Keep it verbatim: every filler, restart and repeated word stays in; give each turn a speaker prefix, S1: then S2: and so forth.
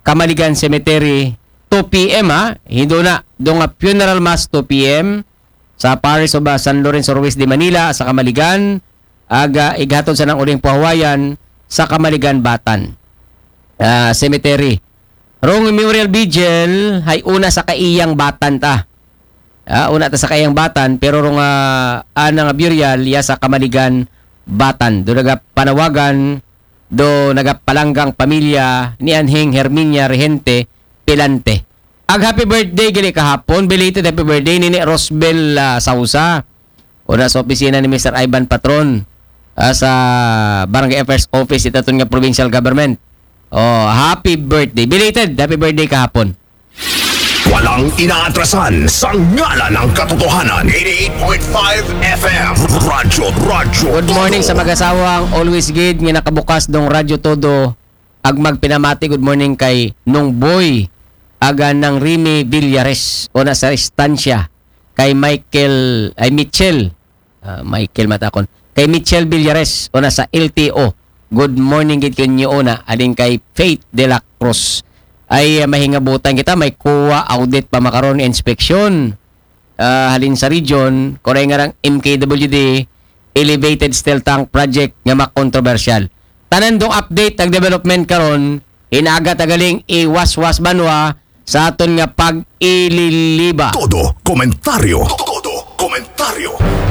S1: Kamaligan Cemetery two p m ha. Hindo na do nga funeral mass two p m sa Parish of uh, San Lorenzo Ruiz de Manila sa Kamaligan. Aga ighatod sa nang uling pahawayan sa Kamaligan Batan uh, Cemetery. Rong Memorial Vigil hay una sa kaiyang Batan ta. Uh, una ta sa kaiyang Batan pero rong uh, anang burial ya sa Kamaligan Batan. Do naga panawagan do nagapalanggang pamilya ni Anhing Herminia Regente Pilante. Ag happy birthday gali kahapon, belated happy birthday ni Rosbel uh, Sausa. Una sa opisina ni Mister Ivan Patron uh, sa Barangay Affairs Office ito nga provincial government. Oh, happy birthday. Belated happy birthday kahapon.
S2: Walang inaatrasan sa ngalan ng katotohanan. eighty-eight point five F M Radyo, Radyo
S1: Good morning sa mag-asawang always good nga nakabukas dong Radyo Todo. Ag magpinamati good morning kay Nung Boy aga ng Rimi Villares o na sa estansya kay Michael ay Mitchell uh, Michael matakon kay Mitchell Villares o na sa L T O. Good morning gid kanyo na aling kay Faith de la Cruz ay uh, mahingabutan kita may kuha audit pa makaron inspeksyon uh, halin sa region kore nga ng M K W D elevated steel tank project nga makontrobersyal. Tanan dong update ang development karon inaga tagaling iwas-was banwa sa aton nga pag-ililiba.
S2: Todo komentaryo. Todo komentaryo.